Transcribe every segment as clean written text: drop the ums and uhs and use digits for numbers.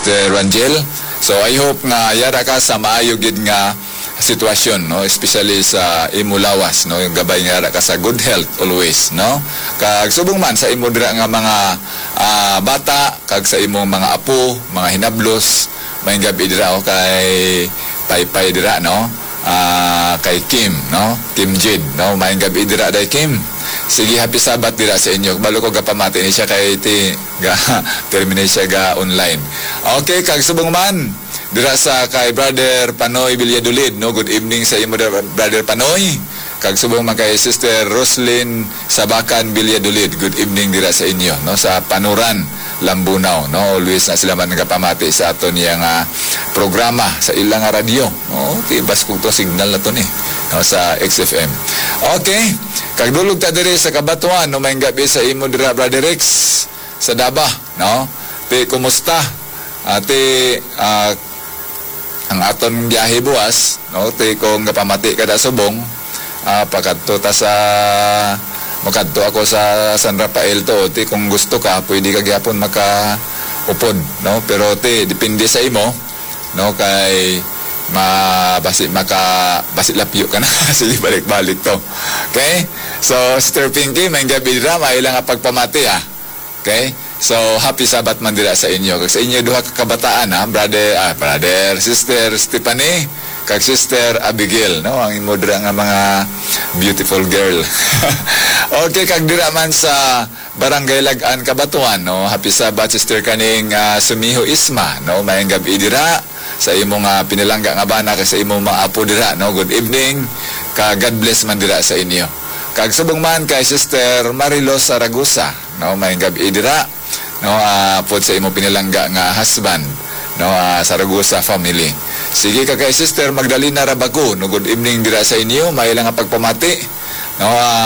Sister Rangel. So I hope nga yara ka sa maayo gid nga sitwasyon, no, especially sa imo lawas, no, yung gabay nga ka sa good health always, no. Kag subong man sa imo dira nga mga bata, kag sa imong mga apo, mga hinablos, may gabi dira o kay Paypay dira, no. Kay Kim, no, Kim Jade, no, may gabi dira day Kim. Sige, happy Sabat dira sa inyo. Balo ko gapamati ni siya kay terminate siya ga online. Okay, kag subong man dira sa kay Brother Panoy Villadolid, no, good evening sa imo Brother Panoy. Kag subong man kay Sister Roslyn Sabakan Villadolid, good evening dira sa inyo, no, sa Panuran Lambunaw, no. Always na sila man nagapamati sa aton yang programa sa ilang radyo, no. Tibas kung to signal na to ni, no, sa XFM. Okay, kag dulog ta diri sa Kabatuan, no, may gabi sa imo dira Brother Rex sa Daba, no. Ti kumusta? Ate ang aton biyahe buwas, no, ti kung gapamati kada subong, pakadto ta sa makadto ako sa San Rafael to, ti kung gusto ka pwede ka gyapon makaupod, no, pero ti depende sa imo, no, kay basit lapyo ka na. Sige, balik-balik to. Okay, so Sister Pinky, may gabi dira, may ilang pagpamati okay. So, happy Sabat man dira sa inyo. Kag sa inyo duha ka kabataan, brother, Sister Stephanie, kag Sister Abigail, no, ang imo dira nga mga beautiful girl. Okay, kag dira man sa Barangay Lagan, Kabatuan, no, happy Sabat Sister kaning Sumiho Isma, no, may gabi dira sa imong pinilangga nga bana kay sa imong mga apo dira, no, good evening, kag God bless man dira sa inyo. Kag subong man kay Sister Marilo Saragosa, no, may gabi dira, no, pod sa imong pinilangga nga husband, no, Saragosa family. Sige, kag kay Sister Magdalena Rabago, no, good evening dira sa inyo, may ilang pagpamati, no,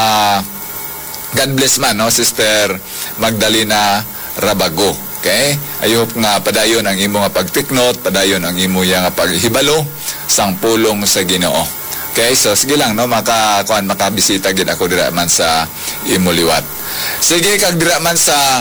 God bless man, no, Sister Magdalena Rabago. Okay? I hope nga padayon ang imo nga pagtiknot, padayon ang imo nga paghibalo sang pulong sa Ginoo. Okay? So sige lang, no, makabisita gid ako dira man sa imo liwat. Sige, kag dira man sa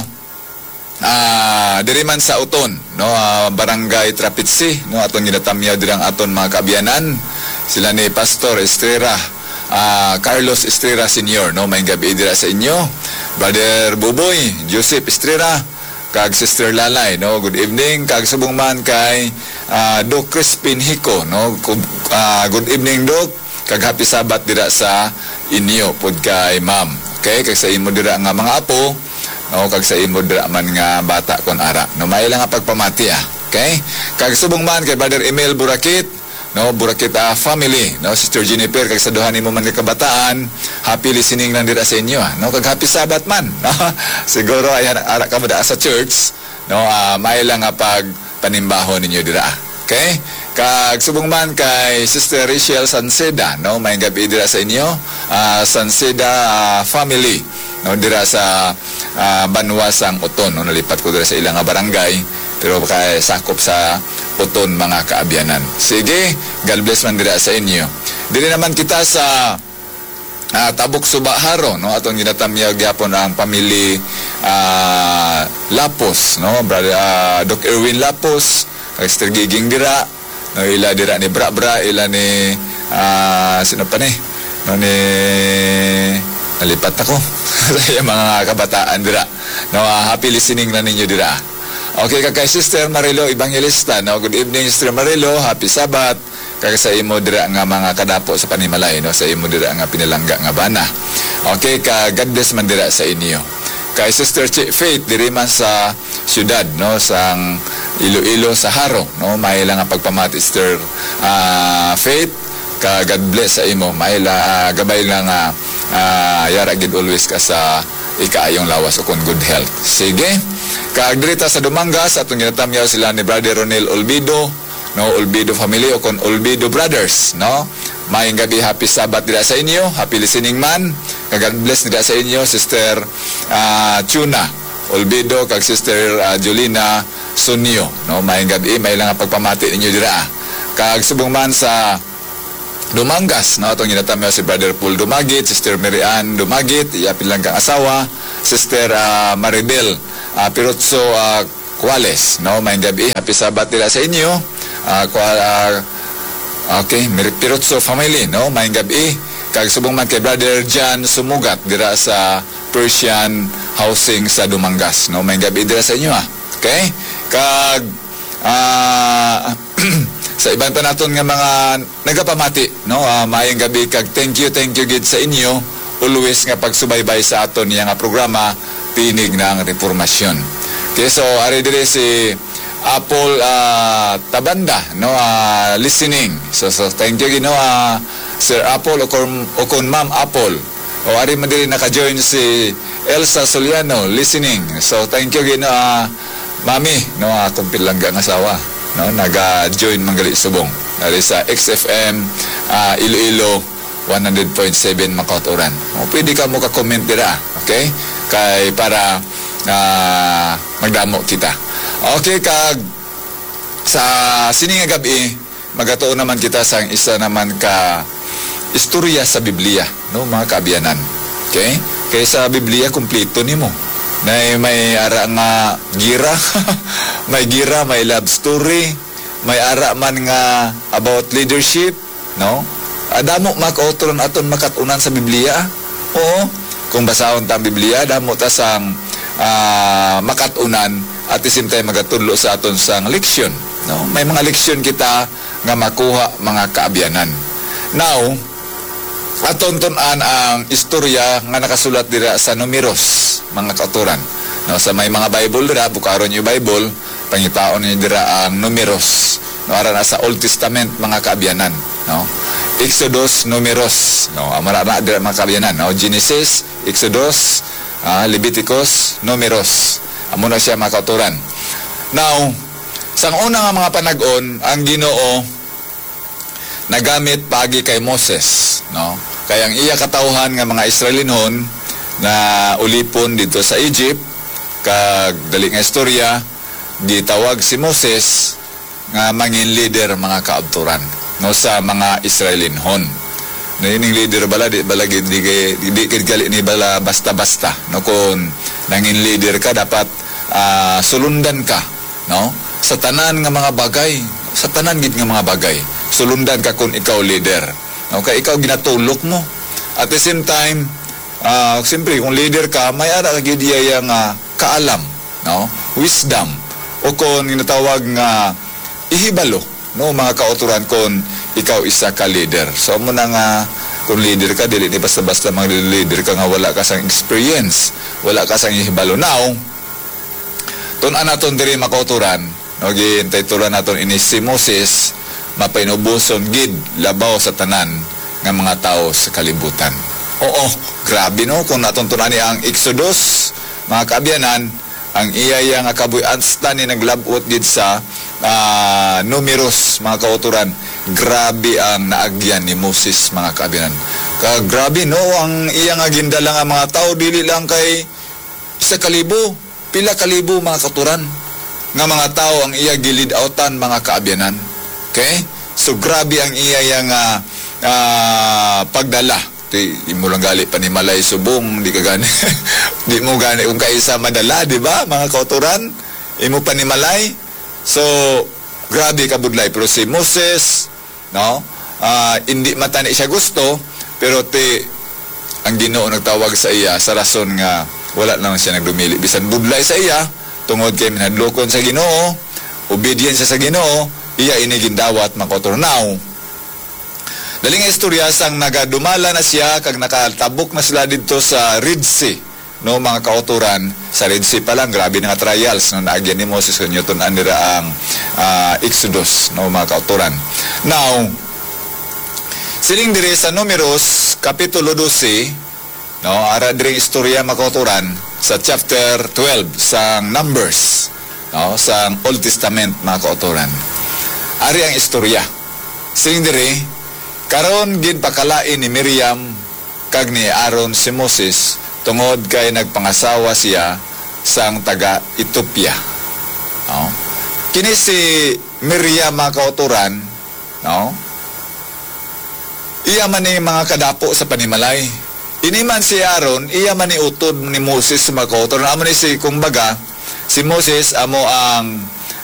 diri man sa Uton, no, Barangay Trapitsi, no, aton ginatamyaw dirang aton mga kaabyanan. Sila ni Pastor Estrera, Carlos Estrera Senior, no, may gabi dira sa inyo. Brother Buboy Joseph Estrera, kag Sister Lalay, no, good evening. Kag subong man kay Doc Crispin Hico, no, good evening Doc, kag happy Sabat dira sa inyo pod kay Ma'am. Okay, kag sa imo dira nga mga apo, no, kag sa imo dira man nga bata kon ara, no, may lang nga pagpamati okay. Kag subong man kay Brother Emil Burakit, no, Burakit family, no, Sister Jennifer, kag sa duha nimo man nga kabataan, happy listening lang dira sa inyo, no, kag happy Sabat man, no. Siguro ayan ara ka mo da sa church, no, may lang nga pag panimbaho ninyo dira, okay. Kag subong man kay Sister Rachel Sanseda, no, may gabi dira sa inyo, Sanseda family, no, dira sa Banwasang Uton, no, nalipat ko dira sa ilang barangay, pero kay sakop sa Uton mga kaabyanan. Sige, God bless man dira sa inyo. Dili naman kita sa Tabok Subaharo, no, atong ginatamyaw gyapon ang family Lapos, no, Brother Doc Erwin Lapos, kay Sister Giging dira, no, ila dira ni Bra, ila ni sino pa ni, no, ni nalipat ako sa mga kabataan dira, no, happy listening na ninyo dira. Okay, kay Sister Marilo Evangelista, no, good evening Sister Marilo, happy Sabat, kag sa imo dira nga mga kadapo sa panimalay, no, sa imo dira nga pinalangga nga bana. Okay, ka God bless man dira sa inyo. Kay Sister Faith diri man sa syudad, no, sang Iloilo sa Haro, no, may lang nga pagpamati Sister Faith, ka God bless sa imo, may gabay lang yara gid always ka sa ikaayong lawas o kon good health. Sige, kag dirita sa Dumangas atong ginatamyaw sila ni Brother Ronel Olbido, no, Olbido family o kon Olbido brothers, no, may gabi happy Sabat dira sa inyo, happy listening man, kag God bless dira sa inyo Sister Tuna Olbido kag Sister Jolina Sunyo, no, may gabi, may lang pagpamati ninyo dira. Kag subong man sa Dumangas, no, atong ginatamyaw si Brother Paul Dumagit, Sister Marian Dumagit, iyapin lang kang asawa, Sister Maribel Pirotso Quales, no? Maayong gabi, happy Sabat nila sa inyo. Okay, Pirotso family, no? Maayong gabi. Kag subong man kay Brother Jan Sumugat dira sa Persian Housing sa Dumangas, no? Maayong gabi dira sa inyo, ha? Okay? Kag sa ibang pa naton nga mga nagapamati, no? Maayong gabi kag thank you gid sa inyo always nga pagsubaybay sa aton nga programa Tinig ng Reformasyon. Okay, so ari dire si Apple Tabanda, no? Listening. So thank you gino Sir Apple o kon Ma'am Apple. O ari man diri naka-join si Elsa Soliano listening. So thank you gino Mami, no? Kumpil lang ang asawa, no? Naga-join manggali subong. Ari sa XFM Iloilo 100.7 Makauturan. O pwede ka mo ka-comment dira, okay? Kay para magdamo kita. Okay, kag sa sining nga gabi magatuon naman kita sa isa naman ka istorya sa Biblia, no, mga kaabyanan. Okay? Kay sa Biblia kumpleto nimo. May ara nga gira, may gira, may love story, may ara man nga about leadership, no? Adamo makauturan aton makatunan sa Biblia. Oo. Kung basahon ta ang Biblia, damo ta sang makatunan at the same time magatudlo sa aton sang leksyon, no? May mga leksyon kita nga makuha mga kaabyanan. Now, aton tun-an ang istorya nga nakasulat dira sa Numeros, mga kauturan. No, sa may mga Bible dira, bukaron yung Bible, pangitaon niyo dira ang Numeros. No, ara na sa Old Testament mga kaabyanan, no? Exodus, Numeros, no? Amara na dira mga kaabyanan, no? Genesis, Exodus, Leviticus, Numeros. Amo na siya mga kauturan. Now, sang una nga mga panag-on, ang Ginoo nagamit pagi kay Moses, no? Kaya ang iya katawhan nga mga Israelinhon na ulipon dito sa Egypt, kag dali nga istorya, gitawag si Moses nga mangin leader mga kaabturan, no, sa mga Israelinhon. No, ining leader bala di gali ni bala basta-basta, no? Kung nangin leader ka dapat sulundan ka, no, sa tanan nga mga bagay, sa tanan gid nga mga bagay sulundan ka kung ikaw leader, okay? Ikaw ginatulok mo at the same time siyempre kung leader ka may ara gid iya nga kaalam, no, wisdom o kung ginatawag nga ihibalo, no, mga kauturan kung ikaw isa ka leader. So mo na nga kung leader ka dili ni basta-basta mga leader ka nga wala ka sang experience, wala ka sang ihibalo. Now tun-an naton diri makauturan, no, gintayturan naton ini si Moses mapainubuson gid labaw sa tanan nga mga tao sa kalibutan. Oo, grabe, no, kung natuntunan ni ang Exodus mga kaabyanan, ang iya nga kabuy-ansta ni naglabot gid sa Numeros mga kauturan. Grabe ang naagyan ni Moses mga kaabyanan. Grabe, no, ang iya nga gindala nga mga tao dili lang kay 1,000, pila kalibo mga kauturan nga mga tao ang iya gilid outan mga kaabyanan. Okay? So grabe ang iya nga pagdala. Di mo lang gali panimalay subong, di ka gani. Di mo gani kung kaisa madala, di ba? Mga kauturan, imo panimalay. So grabe ka budlay, pero si Moses, no? Hindi matani siya gusto, pero ang Ginoo nagtawag sa iya sa rason nga wala naman siya nagdumili. Bisan budlay sa iya, tungod kay minadlokon sa Ginoo, obedient siya sa Ginoo, iya inigindawat makauturan. Now, dali nga istorya sang nagadumala na siya kag nakatabok na sila dito sa Red Sea, no, mga kauturan. Sa Red Sea pa lang grabe nga trials no naagyan ni Moses sa Newton andira ang Exodus, no, mga kauturan. Now, siling dire sa Numeros kapitulo 12, no, ara dire istorya mga kauturan sa chapter 12 sang Numbers, no, sang Old Testament mga kauturan. Ari ang istorya. Siling dire karon gid pakalain ni Miriam kag ni Aaron si Moses tungod kay nagpangasawa siya sang taga Ethiopia. No? Kini si Miriam mga kauturan, no? Iya man ni mga kadapo sa panimalay. Ini man si Aaron, iya man ni utod ni Moses sa mga kauturan. Amo ni si kumbaga si Moses amo ang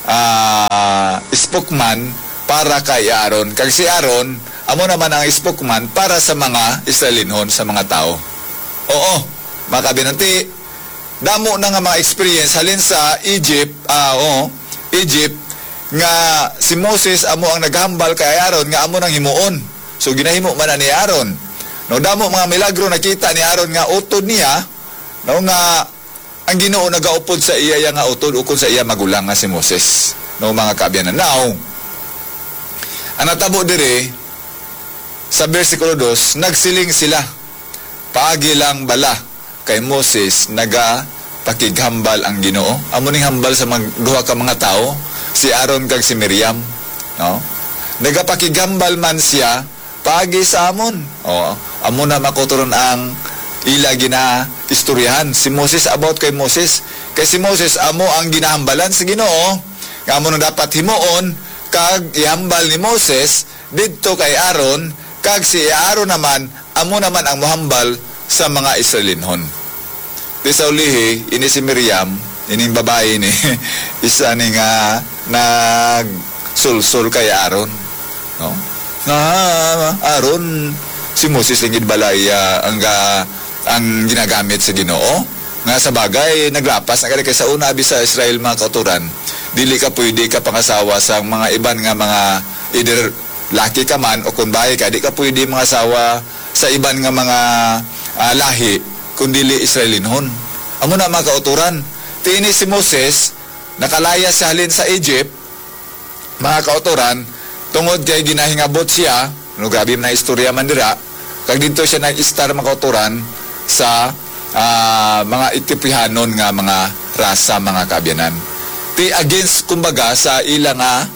spokesman para kay Aaron. Kag si Aaron amo naman ang spokesman para sa mga Israelinhon, sa mga tao. Oo, mga kabinanti, damo na nga mga experience halin sa Egypt, Egypt, nga si Moses amo ang naghambal kay Aaron nga amo nang himuon. So ginahimo man na ni Aaron. No, damo mga milagro nakita ni Aaron nga utod niya, no, nga ang Ginoo nagaupod sa iya nga utod ukon sa iya magulang nga si Moses. No, mga kaabyanan. Now, ang natabo dire sa bersikulo 2, nagsiling sila. Paagi lang bala kay Moses naga pakighambal ang Ginoo. Amo ning hambal sa duha ka mga tao, si Aaron kag si Miriam, no? Nagapakighambal man siya paagi sa amon. Amo na makuturon ang ila gina istoryahan si Moses about kay Moses. Kay si Moses amo ang ginahambalan sa Ginoo, nga amo na dapat himuon kag ihambal ni Moses didto kay Aaron, kag si Aaron naman amo naman ang mohambal sa mga Israelinhon. Di sa ulihi, ini si Miriam, ining babae ni isa ni nga nagsulsul kay Aaron, no? Aaron, si Moses ingid balay ang ginagamit sa Ginoo. Nga sa bagay, naglapas na kay sa una abi sa Israel mga kauturan, dili ka pwede ka pangasawa sa mga iban nga mga either laki ka man o kung bahay ka, di ka pwede mangasawa sa iban nga mga lahi kundili Israelinhon. Amo na mga kauturan. Tiini si Moses nakalaya sa halin sa Egypt, mga kauturan, tungod kay ginahingabot siya, no, grabe na istorya man dira, kag dito siya nag-star mga kauturan sa mga Etiopianon nga mga rasa, mga kaabyanan. Ti against kumbaga sa ilang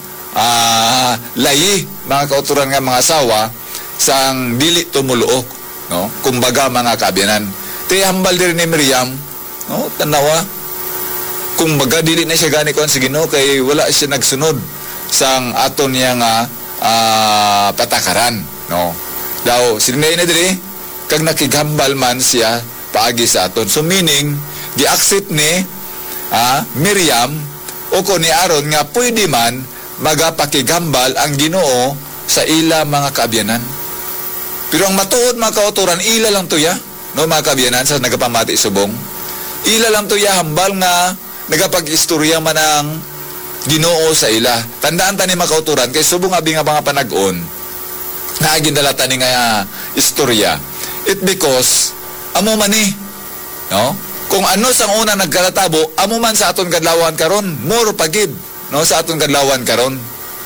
layi, mga kauturan nga mga asawa sang dili tumuluok, no? Kumbaga mga kaabyanan. Ti hambal din ni Miriam, no? Tanawa, kumbaga dili na siya gani kon sa Ginoo kay wala siya nagsunod sang aton niya nga patakaran, no? Daw sinay na diri kag nakighambal man siya paagi sa aton. So meaning gi-accept ni Miriam o ko ni Aaron nga pwede man magapakighambal ang Ginoo sa ila mga kaabyanan. Pero ang matuod mga kauturan, ila lang tuya, no, mga kaabyanan, sa nagapamati subong, ila lang tuya hambal nga nagapag-istorya man ang Ginoo sa ila. Tandaan tani mga kauturan, kay subong abi nga mga panag-on na gindalata ni nga istorya, it because amo man ni, no, kung ano sang una nagkalatabo, amo man sa aton kadlawan karon, more pagid, no, sa aton kadlawan karon.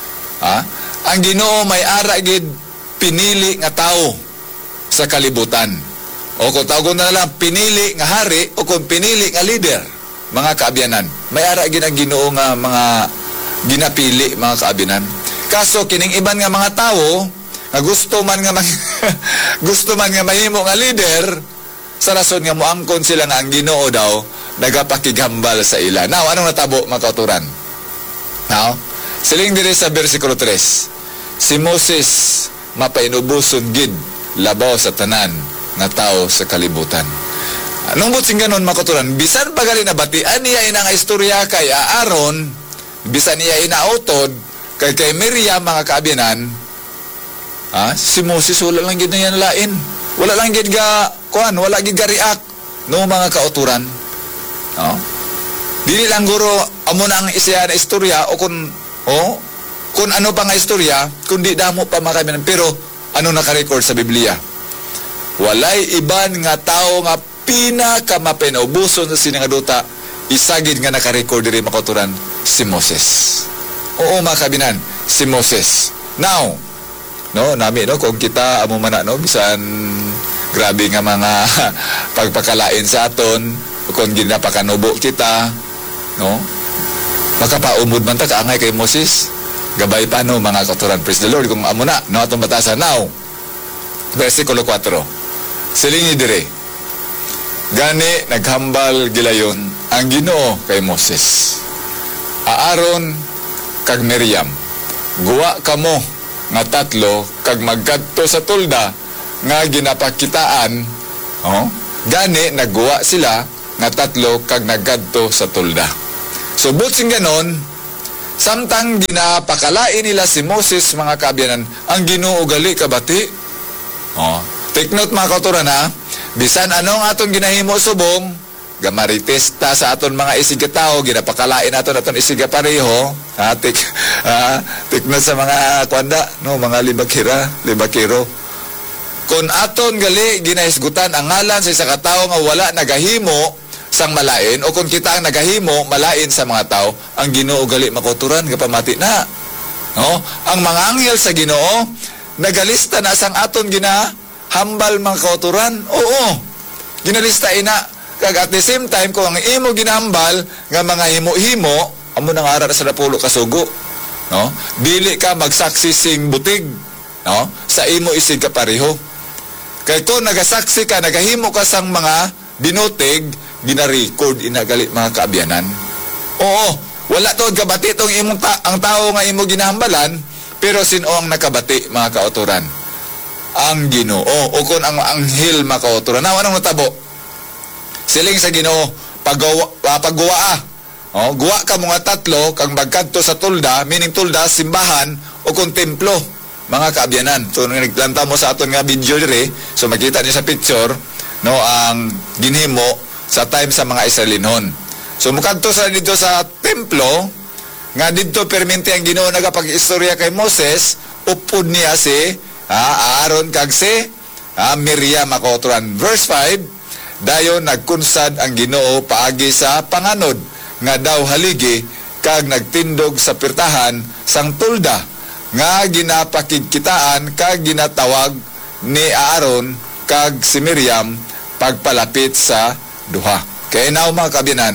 Ang Ginoo may ara gid pinili nga tao sa kalibutan. O kung tawgon na lang pinili nga hari o kung pinili nga leader, mga kaabyanan, may ara gid ang Ginoo nga mga ginapili, mga kaabyanan. Kaso kining iban nga mga tao nga gusto man nga gusto man nga mahimo nga leader, sa rason nga moangkon sila nga ang Ginoo daw nagapakighambal sa ila. Now, anong natabo mga kauturan? Now, siling diri sa bersikulo 3, si Moses mapainubuson gid labaw sa tanan nga tao sa kalibutan. Anong butsing ganon mga kauturan? Bisan pagali na batian niya ina nga istorya kay Aaron, bisan niya inautod kay Miriam, mga kaabyanan, si Moses wala lang gid na yan lain. Wala lang gid wala gid ga react, no, mga kauturan. No? Dili lang guro amo na ang isa na istorya o kung ano pa nga istorya, kundi damo pa mga kaabyanan. Pero ano naka-record sa Biblia? Walay iban nga tao nga pinaka mapinaubuson sa sinangaduta, isagid nga naka-record diri mga kauturan, si Moses. Oo, mga kaabyanan, si Moses. Now, no, nami, no, kung kita amo man no, bisan grabe nga mga pagpakalain sa aton, kung ginapakanubo kita, no, makapaumod man ta kaangay kay Moses. Gabay pa, no, mga kauturan, praise the Lord, kung amo na, no, atong batasan. Now, versikulo 4, silingi dire, gani naghambal gilayon ang Ginoo kay Moses, Aaron kag Miriam, guwa kamo nga tatlo kag magkadto sa tulda nga ginapakitaan, gani nagguwa sila nga tatlo kag nagkadto sa tulda. So butsing ganon, samtang ginapakalain nila si Moses, mga kaabyanan, ang Ginoo gali kabati. Take note mga kauturan ha, bisan anong atong ginahimo subong, gamaritesta sa aton mga isigataw, ginapakalain aton isiga pareho, take note sa mga kwanda, no, mga libakiro. Kung aton gali ginahisgutan ang ngalan sa isa ka tawo nga wala nagahimo sang malain, o kung kita ang nagahimo malain sa mga tao, ang Ginoo gali makuturan kapamati na. No? Ang mga anghel sa Ginoo nagalista na sang aton ginahambal mga kauturan. Oo, ginalista ina. Kag at the same time, kung ang imo ginahambal nga mga himo-himo, amo nang ara sa 10 kasugo. No? Dili ka magsaksi sing butig, no? Sa imo isig ka pareho. Kay kung nagasaksi ka, nagahimo ka sang mga binutig, gina-record inagali mga kaabyanan. Oo, wala to kabati tong imong ang tao nga imo ginahambalan, pero sino ang nakabati mga kauturan? Ang Ginoo. O kung ang anghel mga kauturan. Now, anong natabo? Siling sa Ginoo, pagguwa. Guwa ka mga tatlo, kang magkadto sa tulda, meaning tulda, simbahan, o kung templo, mga kaabyanan. So, nung naglantaw mo sa aton nga video dire, so makita niyo sa picture, no, ang ginhimo sa time sa mga Israelinon. So mukadto sa dito sa templo, nga dito perminti ang Ginoo nagapag-istorya kay Moses, upod niya si Aaron kag si Miriam makoturan. Verse 5, dayon nagkunsad ang Ginoo paagi sa panganod, nga daw haligi kag nagtindog sa pirtahan sang tulda, nga ginapakigkitaan kag ginatawag ni Aaron kag si Miriam pagpalapit sa duha. Kaya now mga kabinan,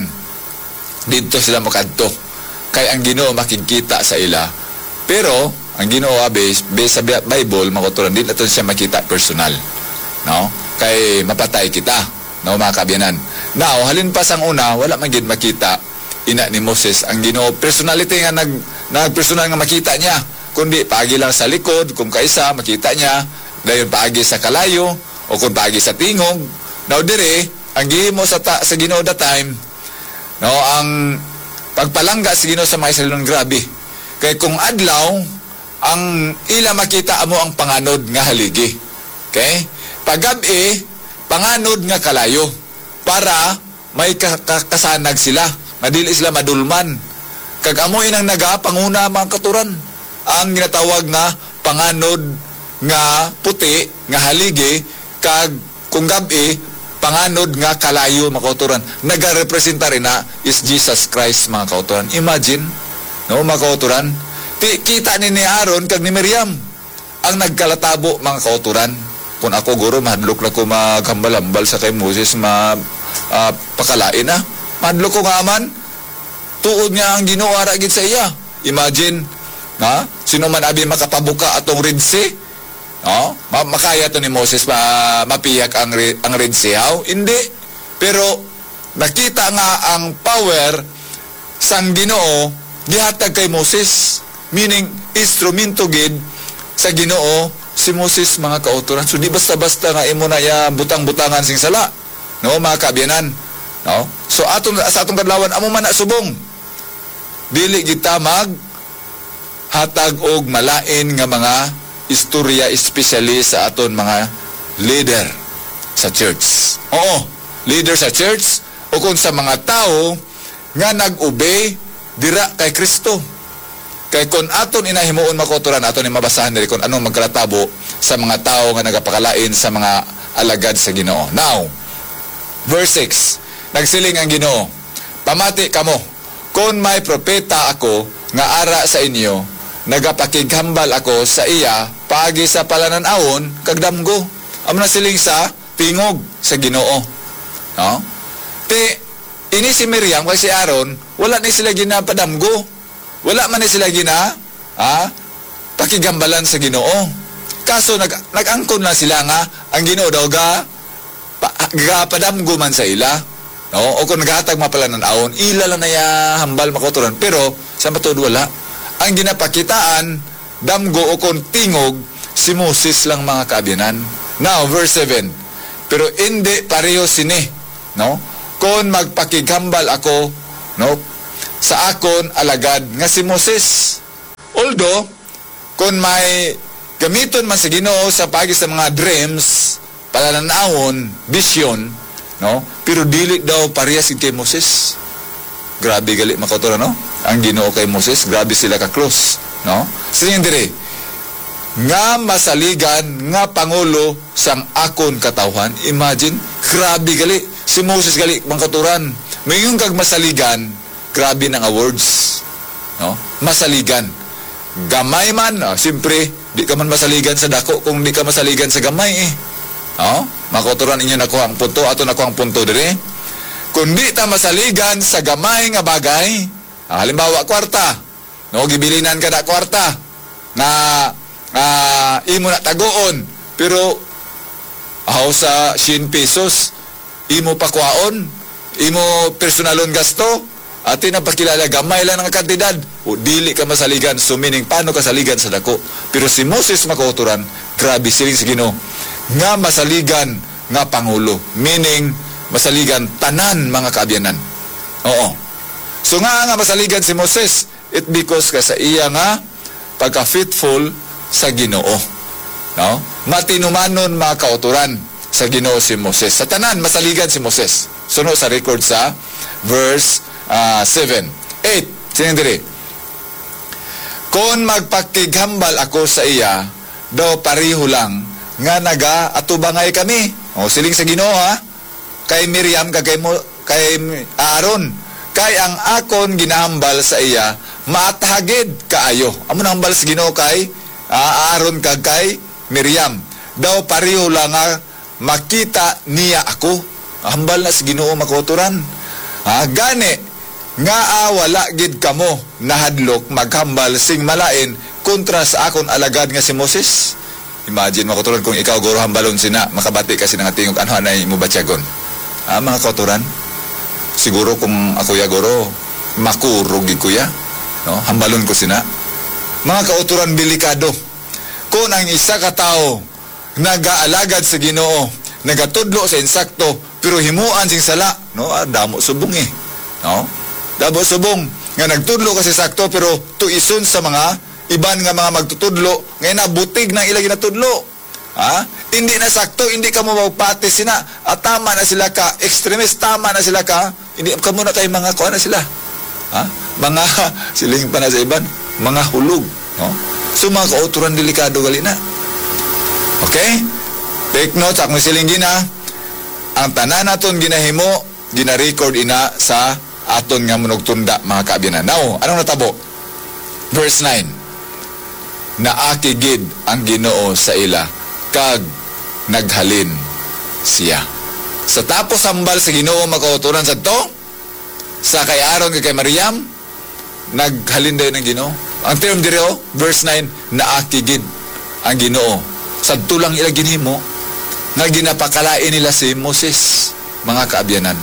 dito sila makadto. Kaya ang Ginoo makikita sa ila. Pero, ang Ginoo based sa Bible, makuturan din ito siya makita personal. No? Kay mapatay kita. No, mga kabinan. Now, halin pa sang una, wala man gid makita ina ni Moses. Ang Ginoo, personality nga nagpersonal nga makita niya. Kundi, paagi lang sa likod, kung kaisa, makita niya. Dayon paagi sa kalayo, o kung paagi sa tingog. Now, dire, ang gihimo sa Ginoo that time, no, ang pagpalangga sa Ginoo sa mga Israelinon grabe. Kay kung adlaw, ang ila makita amo ang panganod nga haligi. Okay? Pag-gabi, panganod nga kalayo para may kasanag sila. Madili sila madulman. Kag amo inang nagapanguna mga katuran. Ang ginatawag nga panganod nga puti nga haligi, kag kung gabi panganod nga kalayo mga kauturan. Nagarepresenta rin na is Jesus Christ mga kauturan. Imagine, no mga kauturan, kita ni Aaron kag ni Miriam ang nagkalatabo mga kauturan. Kung ako guro, mahadlok na ko maghambal-hambal sa kay Moses, pakalain na. Mahadlok ko nga man, tuod nga ang Ginoo aragit sa iya. Imagine, sino man abi makapabuka atong Red Sea? No? Makaya to ni Moses mapiyak ang Red Sea? How? Hindi. Pero nakita nga ang power sang Ginoo gihatag kay Moses. Meaning, instrumento gid sa Ginoo si Moses mga kauturan. So di basta-basta nga imo na ya butang-butangan sing sala. No, mga kaabyanan. No? So sa atong kadlawan amo man na subong. Dili kita mag hatag og malain nga mga istorya, especially sa aton mga leader sa church. Oo, leader sa church, o kung sa mga tao nga nag-obey dira kay Kristo. Kay kung aton inahimuon makoturan, aton ni mabasahan diri kung anong magkalatabo sa mga tao nga nagapakalain sa mga alagad sa Ginoo. Now, verse 6, nagsiling ang Ginoo, pamati kamo, kung may propeta ako nga ara sa inyo, nagapakighambal ako sa iya paagi sa palananawon kag damgo. Amo na siling sa tingog sa Ginoo. No? Ini si Miriam kag si Aaron, wala ni sila ginapadamgo. Wala man ni sila pakigambalan sa Ginoo. Kaso nag-angkon na sila nga ang Ginoo daw padamgo man sa ila. No? O kung naghatag mapalananawon, ila lang na ya hambal makoturan. Pero sa matod wala. Ang ginapakitaan, damgo o kung tingog, si Moses lang mga kaabyanan. Now, verse 7. Pero hindi pareho sini, no? Kung magpakighambal ako, no? sa akon alagad nga si Moses. Although kung may gamiton man sa Ginoo sa pagi sa mga dreams, palananawon, vision, no? Pero dili daw parehas kay Moses. Grabe gali makauturan, no? Ang Ginoo kay Moses, grabe sila ka close, no? Sining dire nga masaligan nga pangulo sang akon katawhan. Imagine, grabe gali si Moses gali makauturan. Mayong kag masaligan, grabe nang awards, no? Masaligan. Gamay man, siyempre, di ka man masaligan sa dako kung di ka masaligan sa gamay eh. Oh, makotoran inyo nako ang punto ato nako ang punto dire. Kung di ta masaligan sa gamay nga bagay, halimbawa kwarta, no gibilinan ka na kwarta na imo na tagoon pero sa 100 pesos imo pakwaon, imo personalon gasto at napakilala gamay lang ang kantidad o dili ka masaligan. So meaning paano ka saligan sa dako? Pero si Moses makauturan, grabe siling sa Ginoo nga masaligan nga pangulo, meaning masaligan tanan mga kaabyanan. Oo. So nga masaligan si Moses, it because ka sa iya nga pagka-faithful sa Ginoo. No? Matinumanon mga kauturan sa Ginoo si Moses. Sa tanan masaligan si Moses. Suno sa record sa verse 7. 8. Sinindiri. Kung magpakighambal ako sa iya, daw pareho lang nga naga-atubangay kami. O siling sa Ginoo ha. Kay Miriam kay Aaron. Kay ang akon ginahambal sa iya, maatahagid kaayo. Amo nang hambal sa Ginoo kay Aaron kay Miriam. Daw pareho lang nga makita niya ako. Hambal na sa Ginoo makoturan. Gani nga wala gid kamo nahadlok maghambal sing malain kontra sa akon alagad nga si Moses. Imagine makoturan kung ikaw guro hambalon sina, makabati kasi nga tingog ano anay mo batyagon. Mga koturan. Siguro kung ako ya guro makurog gid ko ya, no? Hambalon ko sina. Mga kauturan delikado. Kung ang isa ka tawo nagaalagad sa Ginoo, nagatudlo sa insakto pero himuan sing sala, no? Damo subong eh. No? Damo subong nga nagtudlo kasi sakto pero tuison sa mga iban nga mga magtutudlo ngayon na butig ng ilang ginatudlo. Hindi na sakto, hindi ka mo magpati sina at tama na sila ka extremist, tama na sila ka hindi ka muna kay mga kuha na sila mga siling pa na sa iban mga hulog, no? So mga kauturan delikado gali na. Okay, take note akong siling gina ang tanan naton ginahimo gina-record ina sa aton nga munogtunda mga kaabyanan. Now anong natabo? Verse 9, naakigid ang Ginoo sa ila kag naghalin siya. Sa tapos hambal sa Ginoo makauturan sa to, sa kay Aaron kay Mariam, naghalin dayon ng Ginoo. Ang term diri verse 9, naakigid ang Ginoo. Sadto lang ila ginhimo nga ginapakalain nila si Moses, mga kaabyanan.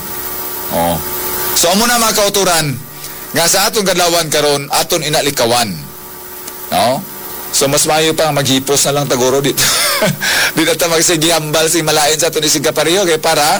So amo na mga kauturan nga sa aton kadlawan karon aton inalikawan. No? So mas maayo pa maghipos na lang taguro dito. Di na ta magsigihambal sing malain sa aton isig kapareho kay para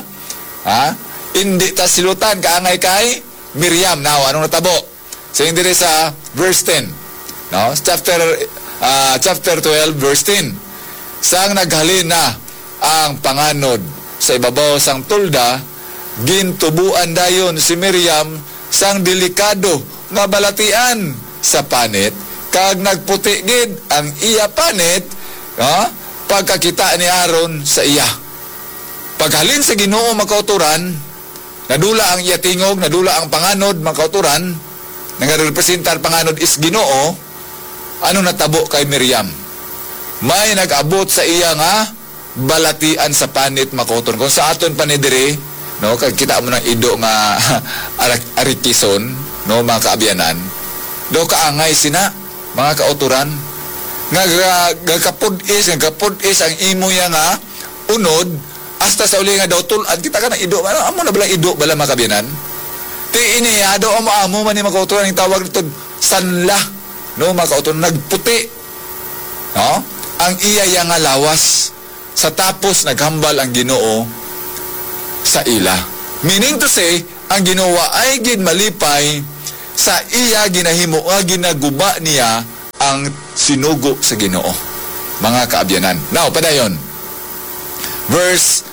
hindi ta silutan kaangay kay Miriam. Now anong natabo? Saying dire sa verse 10. No? Chapter 12 verse 10. Sang naghalin na ang panganod sa ibabaw sang tulda, gintubuan dayon si Miriam sang delikado nga balatian sa panit kag nagputi gid ang iya panit pagkakita ni Aaron sa iya. Paghalin sa Ginoo makauturan, nadula ang iya tingog, nadula ang panganod makauturan, nagarepresentar panganod is Ginoo. Ano natabo kay Miriam? May nag-abot sa iya nga balatian sa panit makauturan. Kung sa aton panidiri, no, kag kita mo ng ido nga arikison, no, mga kaabyanan, do kaangay sina mga kauturan nga gakapudis ang imo ya nga unod hasta sa uli nga daw tulan kita ka na ido amo na bala ido bala mga kaabyanan ti ini ado amo man ni mga kauturan ang tawag nito sanla, no, mga kauturan nagputi, no, ang iya ya nga lawas sa tapos naghambal ang Ginoo sa ila. Meaning to say, ang Ginoo ay gid malipay sa iya ginahimo ginaguba niya ang sinugo sa Ginoo. Mga kaabyanan. Now, padayon. Verse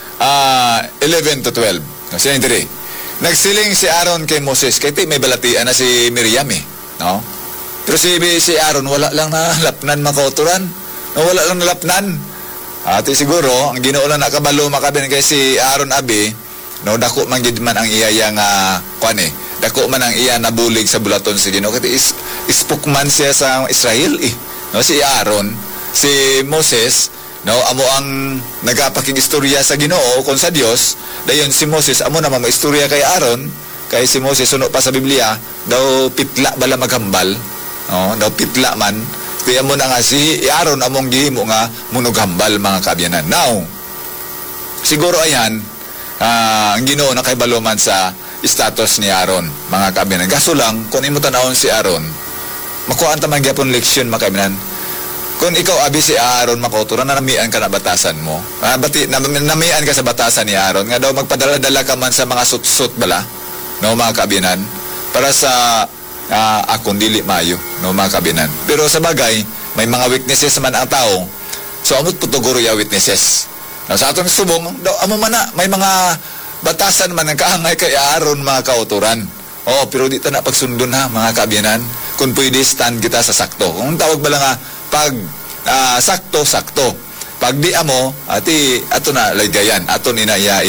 11 to 12. No, sino diri? Nagsiling si Aaron kay Moses. Kaya may balatian na si Miriam eh. No? Pero si Aaron, wala lang na lapnan makauturan. No, wala lang na lapnan. At siguro, ang Ginoo lang nakabalo makabin kay si Aaron abi, no, dako man gid man ang iya nga dako man ang iya nabulig sa bulaton si Ginoo kay ispukman siya sa Israel eh. No, si Aaron, si Moses, no, amo ang nagapakig-istorya sa Ginoo kon sa Dios. Dayon si Moses amo na istorya kay Aaron, kay si Moses suno pa sa Biblia daw pitla bala maghambal. No, daw pitla man. Kaya mo na nga si Aaron among gihimo nga munughambal mga kaabyanan. Now, siguro ayan ang Ginoo na kay baluman sa status ni Aaron, mga kaabyanan. Gaso lang, kung imo tan-awon si Aaron, makuha ta man gyapon leksyon mga kaabyanan. Kung ikaw abi si Aaron makoturan na namian ka na batasan mo. Namian ka sa batasan ni Aaron nga daw magpadala-dala ka man sa mga sut-sut bala, no mga kaabyanan, para sa akong dili mayo, no mga kabinan. Pero sa bagay, may mga weaknesses man ang tao. So amot putuguro ya witnesses. Now, sa atong subong, amo man na may mga batasan man ang kaangay kay Aaron mga kauturan. Oh, pero di ta na pagsundon ha mga kabinan. Kung pwede stand kita sa sakto. Kung tawag ba lang nga pag sakto. Pag di amo, ato na lagayan, ato ni na iya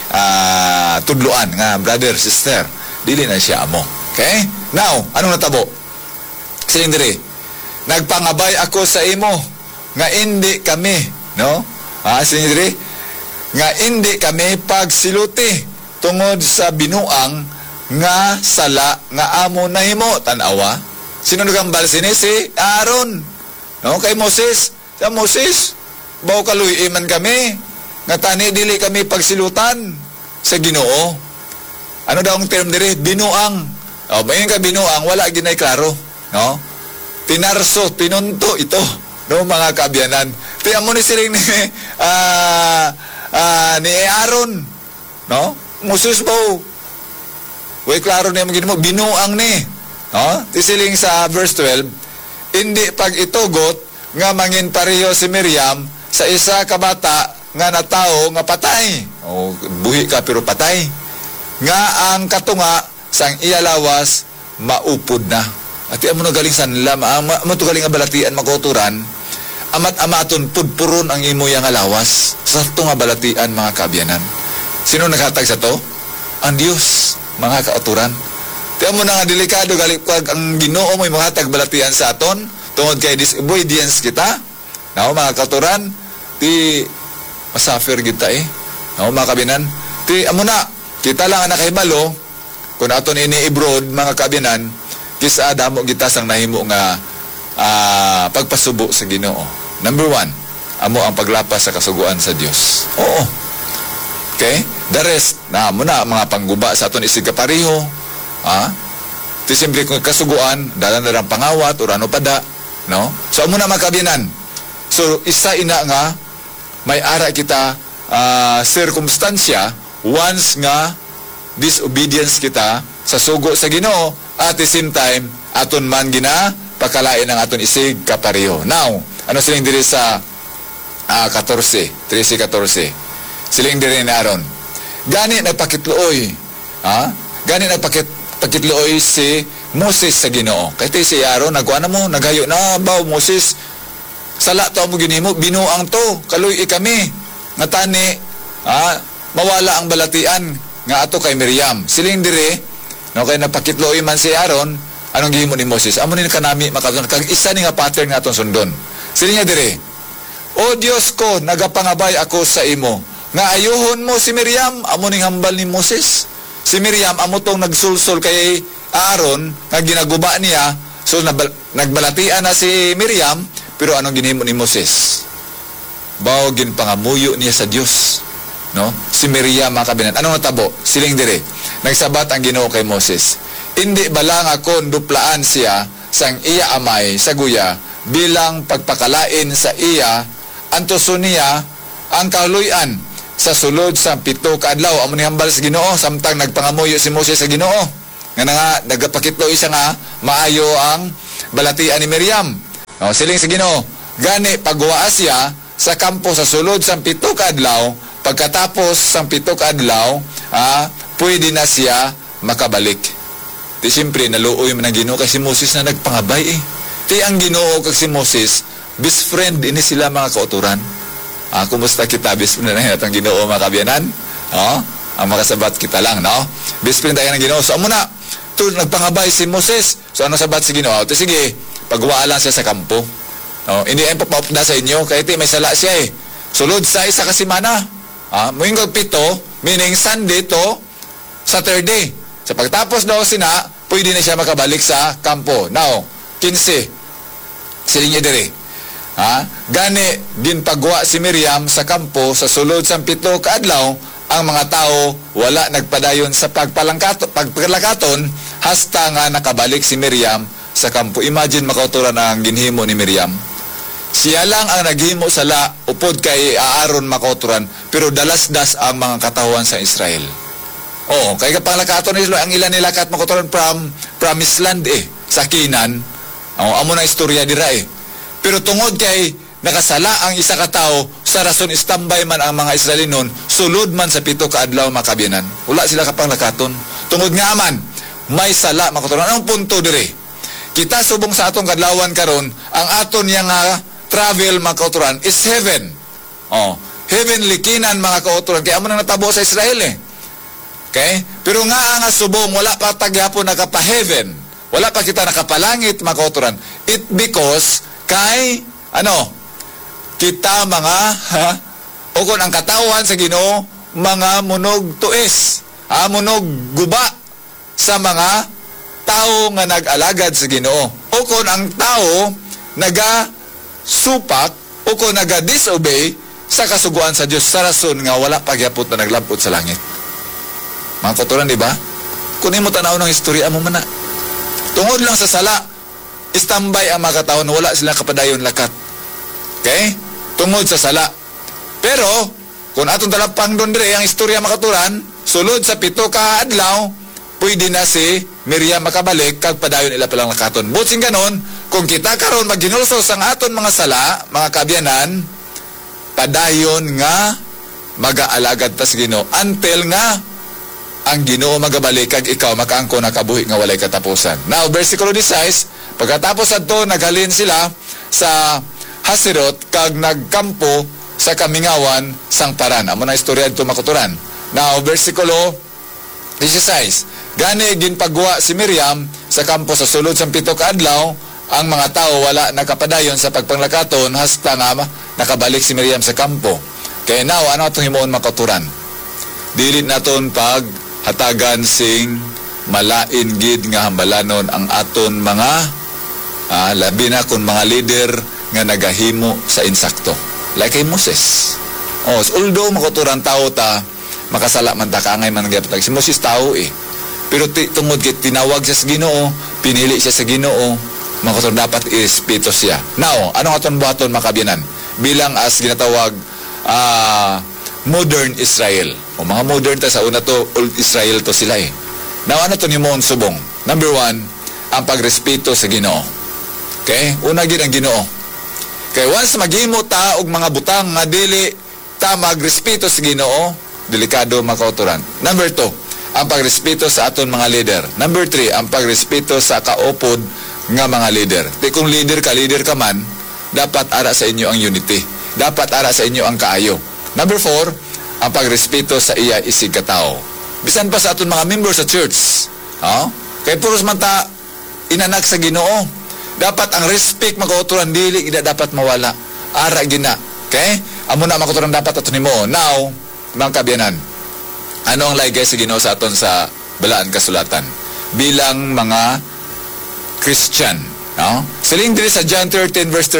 tudluan nga brother, sister. Dili na siya amo. Okay? Now, anong natabo? Sindri, nagpangabay ako sa imo nga hindi kami, no? Sindri, nga hindi kami pagsiluti tungod sa binuang nga sala nga amo na himo. Tanawa, sino nagambal sini? Si Aaron, no? Kay Moses, sa Moses, baw kaluy man kami nga tani dili kami pagsilutan sa Ginoo. Ano daw ang term diri? Binuang. Mayon ka binuang, wala ginay klaro, no? Pinarso, pinunto ito, no mga kaabyanan. Tiyan mo ni siling ni Aaron, no? Moses po. Way klaro niya maging mo, binuang ni, no? Tisiling sa verse 12, hindi pag itugot nga mangin pareho si Miriam sa isa ka bata nga natao nga patay. Buhi ka pero patay. Nga ang katunga sang iya lawas maupod na. At amo na galing sanla, amo to galing nga balatian makoturan, amaton pudpuron ang imo yang lawas sa to nga balatian mga kaabyanan. Sino naghatag sa to? Ang Dios, mga kauturan. Ti amo na nga delikado galing pag ang Ginoo mo'y maghatag balatian sa aton tungod kay disobedience kita. Nao mga kauturan, ti masafir kita Nao mga kaabyanan, ti amo na kita lang ang nakahibalo. Kung aton ini-abroad, mga kabinan, kisa damo kita sang nahimo nga pagpasubo sa Ginoo. Number 1, amo ang paglapas sa kasuguan sa Dios. Oo. Okay? The rest, na amo na, mga pangguba sa aton isig kapariho. Ito simple kung kasuguan, dalan na lang pangawat, o ano pada. No? So, amo na mga kabinan. So, isa ina nga, may ara kita circumstansya, once nga disobedience kita sa sugo sa Ginoo at the same time aton man gina pakalain ang aton isig kapariho. Now, ano siling diri sa 13:14. Siling diri ni Aaron. Gani nagpakitluoy. Gani nagpakitluoy si Moses sa Ginoo. Kay si Aaron nagkuha na mo, naghayo na baw Moses. Sala to mo ginimo, binuang to, kaluy kami. Nga tani, mawala ang balatian nga ato kay Miriam. Siling diri, no, kay napakitloy man si Aaron, anong gihimo ni Moses? Amo ni kanami makadon kag isa ni nga pattern nga aton sundon. Siling niya diri, O Dios ko, nagapangabay ako sa imo, nga ayuhon mo si Miriam, amo ning hambal ni Moses. Si Miriam amo tong nagsulsol kay Aaron nga ginaguba niya, so nagbalatian na si Miriam, pero anong ginhimo ni Moses? Bawo ginpangamuyo niya sa Dios. No? Si Miriam mga kabinan. Anong natabo? Siling dire. Nagsabat ang Ginoo kay Moses. Hindi bala nga kon duplaan siya sang iya amay sa guya bilang pagpakalain sa iya antuso niya ang kaluyan sa sulod sa 7 ka adlaw. Amo ni hambal sa Ginoo samtang nagpangamuyo si Moses sa Ginoo. nga nagapakitlo siya nga maayo ang balatian ni Miriam. Siling sa Ginoo, gani pagwaas siya sa kampo sa sulod sang 7 ka adlaw, pagkatapos sang 7 ka adlaw, pwede na siya makabalik. Di siyempre naluoy man ang Ginoo kay si Moses na nagpangabay Ti ang Ginoo kag si Moses, best friend ini sila mga kauturan. Kumusta kita best friend na ang Ginoo mga kabyanan? Ang makasabat kita lang, no? Best friend tayo ng Ginoo. So amo na, nagpangabay si Moses. So ano sabat si Ginoo? Sige, pagwaa lang siya sa kampo. Hindi ay papaupda sa inyo, kaya may sala siya Sulod sa isa ka semana. Muingog 7, meaning Sunday to Saturday. Sa pagtapos daw sina, pwede na siya makabalik sa kampo. Now, 15. Siling niya dire. Gani, ginpagwa si Miriam sa kampo sa sulod sa 7 ka adlaw, ang mga tao wala nagpadayon sa pagpalakaton hasta nga nakabalik si Miriam sa kampo. Imagine makauturan ang ginhimo ni Miriam. Siya lang ang naghimo sala upod kay Aaron makauturan, pero dalasdas ang mga katawan sa Israel. Kay kapalakaton nila ang ilan nilakat makauturan from Promised Land sa Kinan. Amo na istorya dira Pero tungod kay nakasala ang isa ka tao, sa rason istambay man ang mga Israelinon, sulod man sa 7 ka adlaw makabyanan. Wala sila kapanglakaton. Tungod nga man, may sala makauturan. Anong punto dire? Kita subong sa atong kadlawan karon, ang aton yang travel mga kauturan is heaven. Heavenly kinan mga kauturan. Kaya amo nang natabo sa Israel Okay? Pero nga subong, wala pa tagyapon nakapa-heaven. Wala pa kita nakapalangit mga kauturan. It because kay, kita mga, o kung ang katawan sa Ginoo, mga munog tuis. Munog guba sa mga tao nga nag-alagad sa Ginoo. O kung ang tao naga-supak o kung naga-disobey sa kasuguan sa Diyos sa rason nga wala pagyapot na naglampot sa langit. Mga kauturan, di ba? Kunin mo tanaw ng istorya mo man na. Tungod lang sa sala, istambay ang mga katawan, wala sila kapadayon lakat. Okay? Tungod sa sala. Pero, kung atong talapang doon dire, ang istorya makaturan, sulod sa 7 ka adlaw, pwede na si Miriam makabalik, kag padayon ila palang lakaton. Butsing ganon, kung kita karon magginulso sang aton mga sala, mga kabyanan, padayon nga mag-aalagad tas Ginoo until nga ang Ginoo magabalik kag ikaw makaangko na kabuhi nga walay katapusan. Now, versikulo 16, pagkatapos adto naghalin sila sa Haserot kag nagkampo sa kamingawan sang paran. Amo na istorya dito makuturan. Now, versikulo 16, gani ginpagwa si Miriam sa kampo sa sulod sang 7 ka adlaw, ang mga tao wala nakapadayon sa pagpanglakaton hasta nga nakabalik si Miriam sa kampo. Kaya now, ano atong himuon makuturan? Dili naton pag hatagan sing malain gid nga hambalanon ang aton mga labi na kung mga leader nga nagahimo sa insakto like kay Moses. Although makuturan tao ta, makasala man ta, kaangay man gyapon si Moses tao pero tungod kay tinawag siya sa Ginoo, pinili siya sa Ginoo, makuturan dapat irespeto siya. Now, anong aton buhaton makabyanan bilang as ginatawag modern Israel. Mga modern ta sa una to, old Israel to sila Now, ano to ni Mon subong? Number 1, ang pagrespeto sa Ginoo. Okay? Una gid ang Ginoo. Kay once maghimo ta og mga butang nga dili ta magrespeto sa Ginoo, delikado makauturan. Number 2, ang pagrespeto sa aton mga leader. Number 3, ang pagrespeto sa kaupod nga mga leader. Di kung leader ka man, dapat ara sa inyo ang unity. Dapat ara sa inyo ang kaayo. Number 4, ang pagrespeto sa iya isig katao. Bisan pa sa aton mga members sa church. Kay puros man ta inanak sa Ginoo. Dapat ang respect makauturan dili ida dapat mawala. Ara gina. Okay? Amo na makauturan dapat aton nimo. Now, mga kabyanan, ano ang laygay sa Ginoo sa aton sa balaan kasulatan bilang mga Christian, Siling diri sa John 13 verse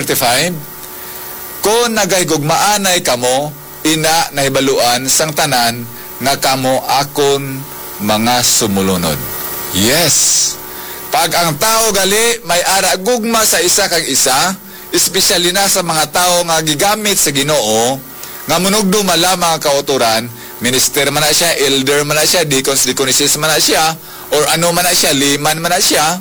35, kung nagaygugmaanay kamo, ina nahibaluan sang tanan nga kamo akon mga sumulunod. Yes. Pag ang tao gali may ara gugma sa isa kag isa, especially na sa mga tao nga gigamit sa Ginoo, nga munugdo mala mga kauturan, minister man na siya, elder man na siya, deacons, deaconesses man na siya, or ano man na siya, liman man na siya,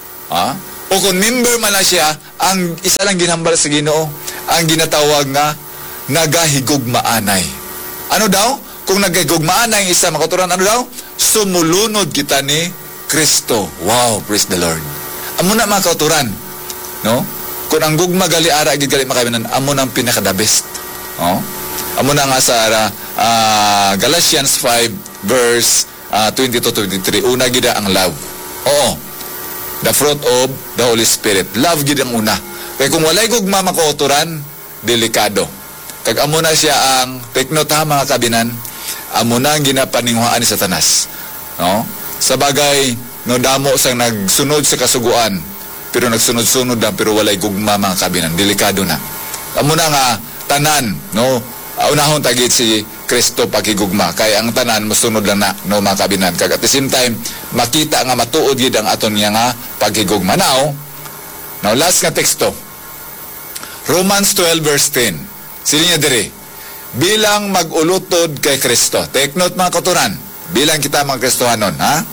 o kung member man na siya, ang isa lang ginhambal sa Ginoo, ang ginatawag nga nagahigugmaanay. Ano daw? Kung nagahigugmaanay ang isa, makaturan, ano daw? Sumulunod kita ni Kristo. Wow, praise the Lord. Amo na mga kauturan, no? Kung ang gugma gali ara gigali makabinan, amo na ang pinaka-the best. Amo na nga sa Galatians 5 verse 22-23, una gida ang love. Oo. The fruit of the Holy Spirit. Love gid ang una. Kaya kung walay gugma makauturan, delikado. Kag amo na siya ang take note ha mga kabinan, amo na ang ginapaninghuan ni Satanas. No? Sa bagay, no, damo sang nagsunod sa kasuguan, pero nagsunod-sunod lang, pero walay gugma mga kabinan, delikado na. Amo na nga tanan, no? Unahon tagit si Kristo pakigugma, kaya ang tanan mosunod lang na, no, mga kabinan. Kag at the same time, makita nga matuod gid ang aton nga nga pakigugma. Now last nga teksto, Romans 12 verse 10. Sili niya diri, bilang mag-ulutod kay Kristo. Take note mga kauturan, bilang kita mga Kristohanon, ha?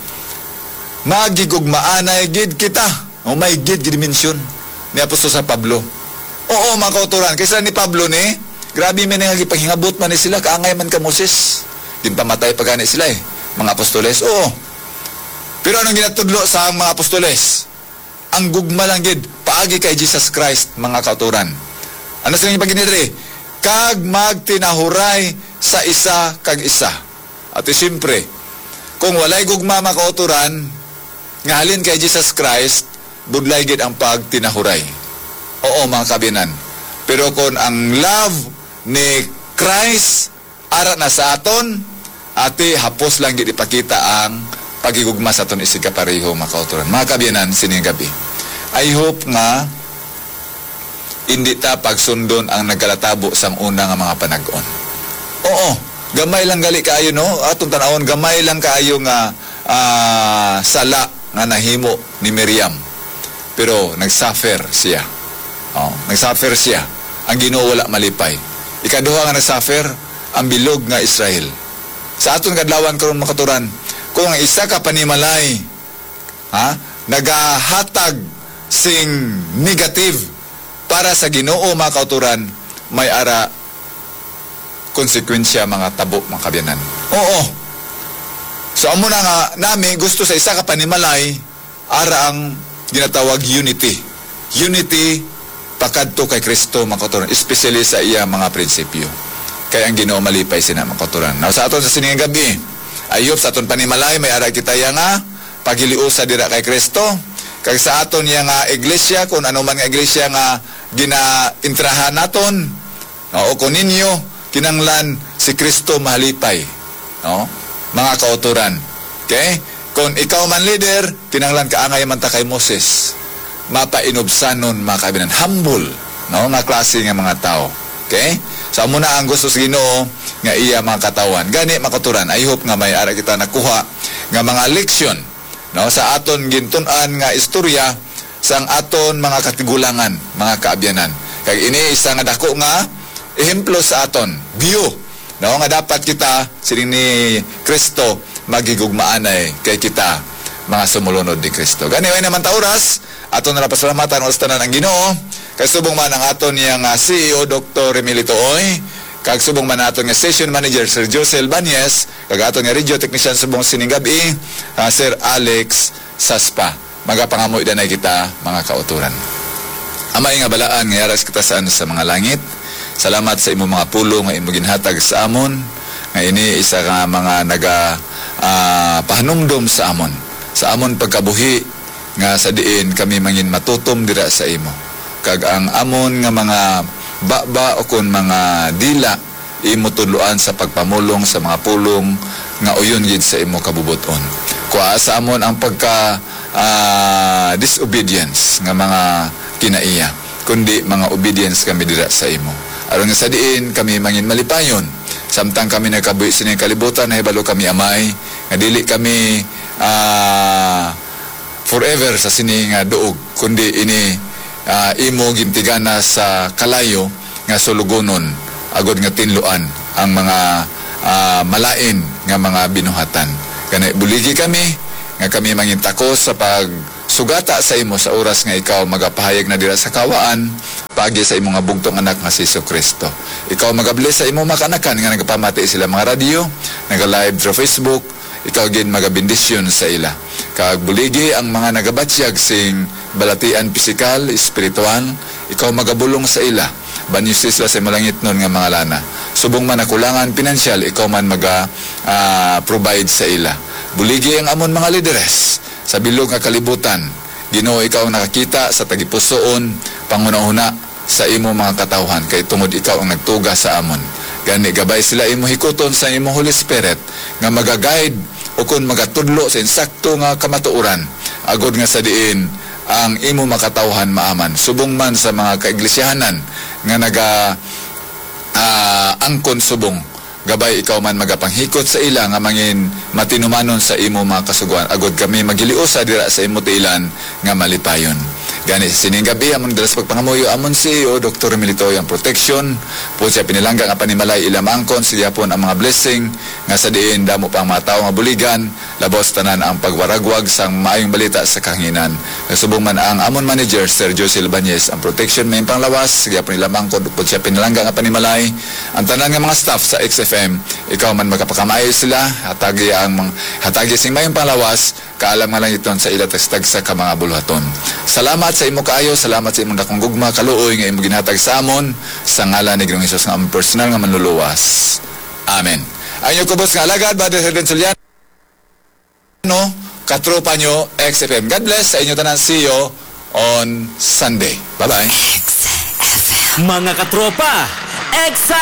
Magigugmaanay gid kita. Oh my gid dimension ni Apostol sa Pablo. Oo mga kauturan, kaysa ni Pablo ni, grabe man nga gipanghingabot man ni sila, kaangay man ka Moses. Ginpamatay pa gani sila mga apostoles. Oo. Pero anong ginatudlo sa mga apostoles? Ang gugma lang gid paagi kay Jesus Christ mga kauturan. Ano sa inyong paginidri? Kag magtinahuray sa isa kag isa. At siyempre, kung walay gugma mga kauturan, nga halin kay Jesus Christ, budlay gid ang pagtinahuray. Oo mga kabinan. Pero kung ang love ni Christ ara na sa aton, ati hapos lang gid ipakita ang pagigugma sa aton isig kapareho mga kauturan. Mga kabinan sining gabi, I hope nga hindi ta pagsundon ang nagkalatabo sang una nga mga panag-on. Oo, gamay lang gali kaayo, no? Atong tanawon, gamay lang kaayo nga sala nga nahimo ni Miriam. Pero nagsuffer siya. Nagsuffer siya. Ang Ginoo wala malipay. Ikaduha nga nagsuffer ang bilog nga Israel. Sa aton kadlawan karon makaturan, kung ang isa ka panimalay, nagahatag sing negative para sa Ginoo mga kauturan, may ara konsekwensya mga tabo mga kabyanan. Oo. So amo na nga nami gusto sa isa ka panimalay ara ang ginatawag unity. Unity pakadto kay Kristo mga kauturan, especially sa iya mga prinsipyo. Kaya ang Ginoo malipay sina mga kauturan. Now sa aton sa sining gabi, ayop sa aton panimalay may ara kita nga pagiliusa dira kay Kristo. Kag sa aton nga iglesia, kung ano man nga iglesia nga gina-intrahan naton, o kung ninyo kinanglan si Kristo mahalipay, no? Mga kauturan. Okay? Kung ikaw man leader, kinanglan kaangay man ta kay Moses, mapainobsanon mga kabinan, humble, no? Nga klase nga mga tao. Okay? So amo na ang gusto sa Ginoo nga iya mga katawan. Gani mga kauturan, I hope nga may ara kita nakuha nga mga leksyon, no, sa aton gintun-an nga istorya sang aton mga katigulangan, mga kaabyanan. Kag ini isa nga dako nga ehemplo sa aton view, no, nga dapat kita sining ni Kristo magigugmaanay kay kita mga sumulunod ni Kristo. Gani way naman ta oras aton na pasalamatan os tanan ang Ginoo kay subong man ang aton yang CEO Dr. Emilito Oy, kag subong man aton nga station manager Sir Jose Albanez, kag aton nga radio technician subong sining gabi Sir Alex Saspa. Magapangamoy danay kita mga kauturan. Amay nga balaan nga yaras kita saan sa mga langit. Salamat sa imong mga pulo nga imong ginhatag sa amon. Nga ini isa nga mga pahanumdom sa amon. Sa amon pagkabuhi nga sa diin kami mangin matutom dira sa imo. Kag ang amon nga mga baba o kun mga dila imo tudloan sa pagpamulong sa mga pulong nga uyon gid sa imo kabubuton. Kuha sa amon ang pagka disobedience nga mga kinaiya, kundi mga obedience kami dira sa imo. Aron nga sa diin kami mangin malipayon, samtang kami nagkabuhi sa kalibutan, nahibalo kami amay nga dili kami forever sa sini nga duog, kundi ini imo gintigana sa kalayo nga sulugonon agod nga tinluan ang mga malain nga mga binuhatan. Kanay buligi kami nga kami mangintako sa pagsugata sa imo sa oras nga ikaw magapahayag na dira sa kawaan pagi sa imong nga bugtong anak nga si Kristo. Ikaw magabless sa imo mga kanakan nga nagapamati sila mga radio, naga-live through Facebook, ikaw gin magabindisyon sa ila. Kag buligi ang mga nagabatsyag sing balatian pisikal, espiritual, ikaw magabulong sa ila. Banyusin sila sa malangit nun nga mga lana. Subong man nakulangan pinansyal, ikaw man provide sa ila. Buligi ang amon mga lideres sa bilog nga kalibutan. Ginoo, ikaw ang nakakita sa tagipusoon, pangunahuna sa imo mga katawhan, kay tungod ikaw ang nagtuga sa amon. Gani gabay sila imo hikuton sa imo Holy Spirit nga magaguide o kung magatudlo sa insakto nga kamatuoran, agod nga sa diin ang imo makatawhan maaman. Subong man sa mga kaiglesiyahanan nga angkon subong, gabay ikaw man magapanghikot sa ila nga mangin matinumanon sa imo mga kasuguan, agod kami magiliusa dira sa imo tiilan nga malipayon. Gani sining gabi amon dalas pagpangamuyo amon CEO Dr. Militoy ang protection po siya pinilangga nga panimalay ilamangkon siya pon ang mga blessing nga sa diin damo pa ang mga tawo nga buligan labos tanan ang pagwaragwag sang maayong balita sa kahanginan. Subong man ang amon manager Sir Jose Albanez ang protection may panglawas siya pon ilamangkon po siya pinilangga nga panimalay ang tanan nga mga staff sa XFM, ikaw man magapakamayo sila hatagi sing mayong panglawas kaalam nga lang iton sa ila tagsa ka mga buluhaton. Salamat sa imo kaayo, salamat sa imong dakong gugma kaluoy nga imo ginhatag sa amon sa ngalan ni Ginoong Hesus nga among personal nga manluluwas. Amen. Ang inyong kubos nga alagad, Brother Herden Soliano, katropa nyo, XFM. God bless sa inyo tanan. See you on Sunday. Bye-bye. Mga katropa,